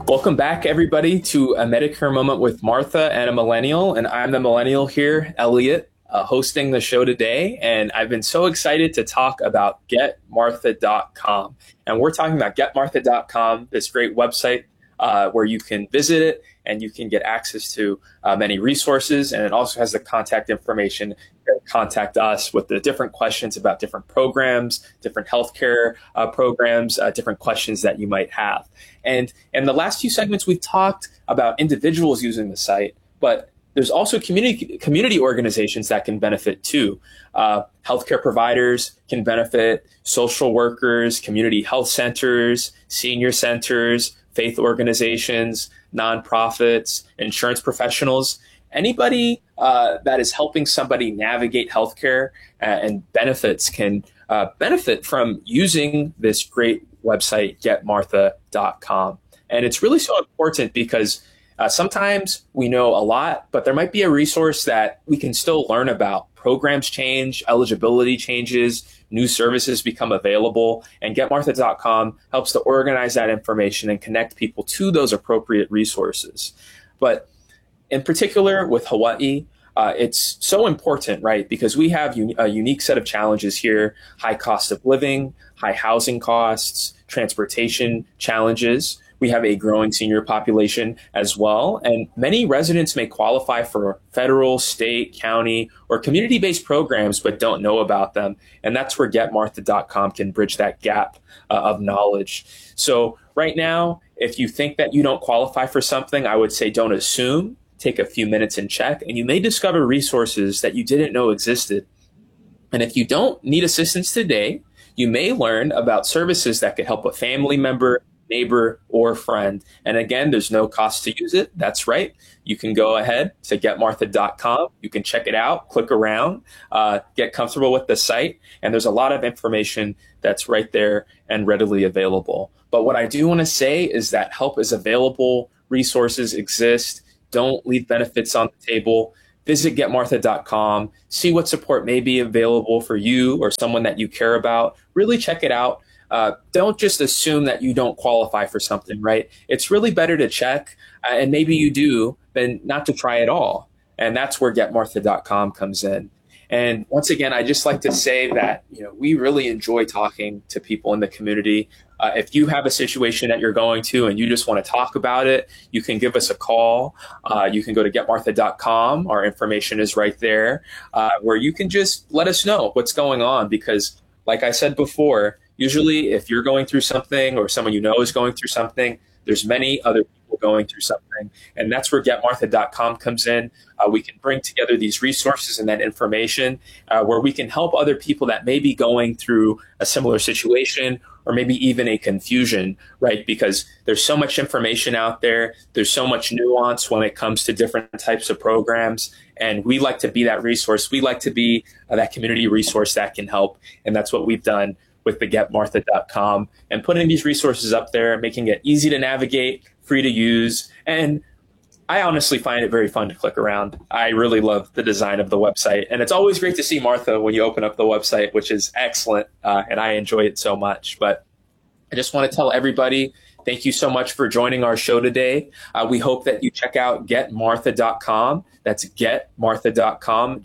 Welcome back, everybody, to a Medicare Moment with Martha and a Millennial. And I'm the Millennial here, Elliot, hosting the show today. And I've been so excited to talk about GetMartha.com. And we're talking about GetMartha.com, this great website where you can visit it and you can get access to many resources. And it also has the contact information to contact us with the different questions about different programs, different healthcare programs, different questions that you might have. And in the last few segments, we've talked about individuals using the site, but there's also community organizations that can benefit too. Healthcare providers can benefit, social workers, community health centers, senior centers, faith organizations, nonprofits, insurance professionals, anybody that is helping somebody navigate healthcare and benefits can benefit from using this great website, getmartha.com. And it's really so important because sometimes we know a lot, but there might be a resource that we can still learn about. Programs change, eligibility changes, new services become available, and GetMartha.com helps to organize that information and connect people to those appropriate resources. But in particular with Hawaii, it's so important, right? Because we have a unique set of challenges here: high cost of living, high housing costs, transportation challenges. We have a growing senior population as well, and many residents may qualify for federal, state, county, or community-based programs but don't know about them. And that's where GetMartha.com can bridge that gap of knowledge. So right now, if you think that you don't qualify for something, I would say don't assume. Take a few minutes and check, and you may discover resources that you didn't know existed. And if you don't need assistance today, you may learn about services that could help a family member, neighbor, or friend. And again, there's no cost to use it. That's right. You can go ahead to getmartha.com. You can check it out, click around, get comfortable with the site. And there's a lot of information that's right there and readily available. But what I do want to say is that help is available. Resources exist. Don't leave benefits on the table. Visit getmartha.com. See what support may be available for you or someone that you care about. Really check it out. Don't just assume that you don't qualify for something, right? It's really better to check, and maybe you do, than not to try at all. And that's where getmartha.com comes in. And once again, I just like to say that, we really enjoy talking to people in the community. If you have a situation that you're going to and you just want to talk about it, you can give us a call. You can go to getmartha.com. Our information is right there, where you can just let us know what's going on. Because like I said before, usually if you're going through something or someone you know is going through something, there's many other people going through something. And that's where getmartha.com comes in. We can bring together these resources and that information where we can help other people that may be going through a similar situation or maybe even a confusion, right? Because there's so much information out there. There's so much nuance when it comes to different types of programs. And we like to be that resource. We like to be that community resource that can help. And that's what we've done with the getmartha.com and putting these resources up there, making it easy to navigate, free to use. And I honestly find it very fun to click around. I really love the design of the website. And it's always great to see Martha when you open up the website, which is excellent. And I enjoy it so much. But I just want to tell everybody, thank you so much for joining our show today. We hope that you check out getmartha.com. That's getmartha.com,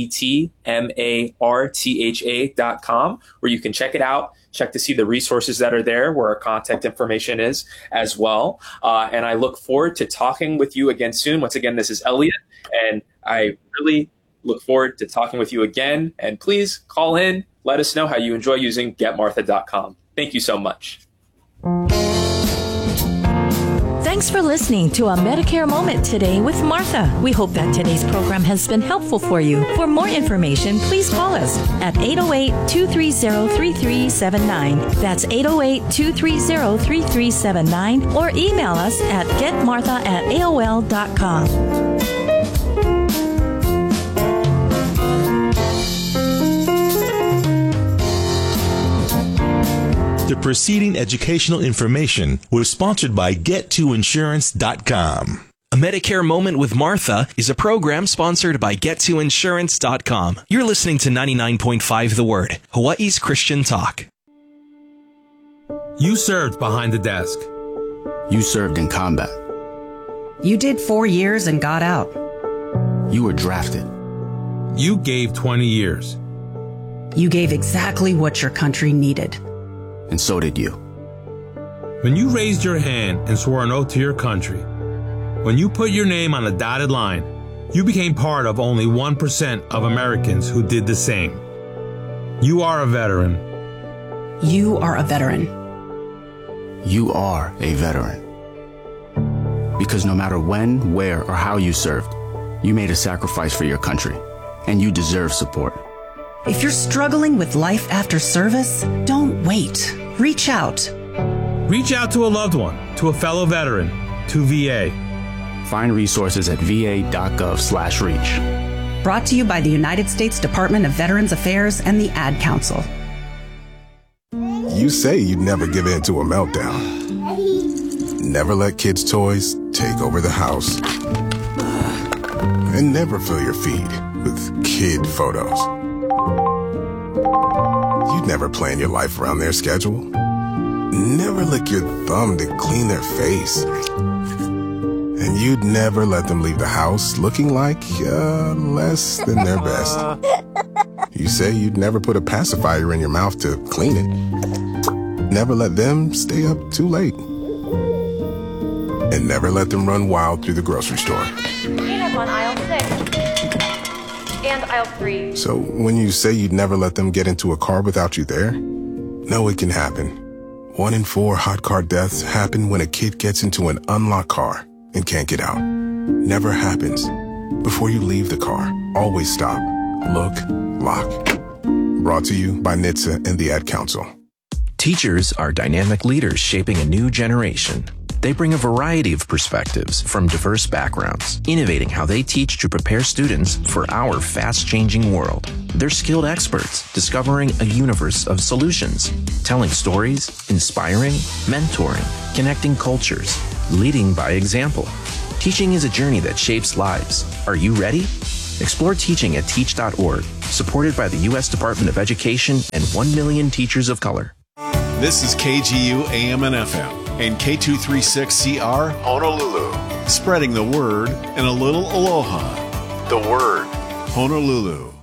getmartha.com, where you can check it out, check to see the resources that are there, where our contact information is as well. And I look forward to talking with you again soon. Once again, this is Elliot, and I really look forward to talking with you again. And please call in, let us know how you enjoy using getmartha.com. Thank you so much. Thanks for listening to a Medicare Moment today with Martha. We hope that today's program has been helpful for you. For more information, please call us at 808-230-3379. That's 808-230-3379, or email us at getmartha@aol.com. The preceding educational information was sponsored by Get2Insurance.com. A Medicare Moment with Martha is a program sponsored by Get2Insurance.com. You're listening to 99.5 The Word, Hawaii's Christian talk. You served behind the desk. You served in combat. You did 4 years and got out. You were drafted. You gave 20 years. You gave exactly what your country needed. And so did you. When you raised your hand and swore an oath to your country, when you put your name on a dotted line, you became part of only 1% of Americans who did the same. You are a veteran. You are a veteran. You are a veteran. Because no matter when, where, or how you served, you made a sacrifice for your country, and you deserve support. If you're struggling with life after service, don't wait. Reach out. Reach out to a loved one, to a fellow veteran, to VA. Find resources at va.gov/reach. Brought to you by the United States Department of Veterans Affairs and the Ad Council. You say you'd never give in to a meltdown. Never let kids' toys take over the house. And never fill your feed with kid photos. You'd never plan your life around their schedule. Never lick your thumb to clean their face. And you'd never let them leave the house looking like less than their best. You say you'd never put a pacifier in your mouth to clean it. Never let them stay up too late. And never let them run wild through the grocery store. Peanuts on aisle 6 and aisle 3. So when you say you'd never let them get into a car without you there, know it can happen. 1 in 4 hot car deaths happen when a kid gets into an unlocked car and can't get out. Never happens. Before you leave the car, always stop, look, lock. Brought to you by NHTSA and the Ad Council. Teachers are dynamic leaders shaping a new generation. They bring a variety of perspectives from diverse backgrounds, innovating how they teach to prepare students for our fast-changing world. They're skilled experts, discovering a universe of solutions, telling stories, inspiring, mentoring, connecting cultures, leading by example. Teaching is a journey that shapes lives. Are you ready? Explore teaching at teach.org, supported by the U.S. Department of Education and 1 million teachers of color. This is KGU AM and FM and K236CR Honolulu, spreading the word and a little aloha. The word, Honolulu.